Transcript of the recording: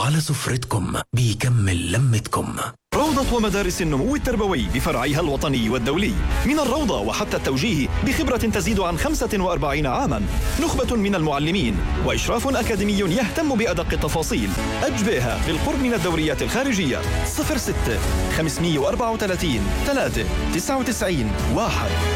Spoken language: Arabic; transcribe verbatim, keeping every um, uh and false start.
على سفرتكم بيكمل لمتكم. روضة ومدارس النمو التربوي بفرعيها الوطني والدولي، من الروضة وحتى التوجيه بخبرة تزيد عن خمسة وأربعين عاما، نخبة من المعلمين وإشراف أكاديمي يهتم بأدق التفاصيل. أجبيها بالقرب من الدوريات الخارجية. صفر ستة خمسمائة وأربعة وثلاثين ثلاثة تسعة وتسعين واحد.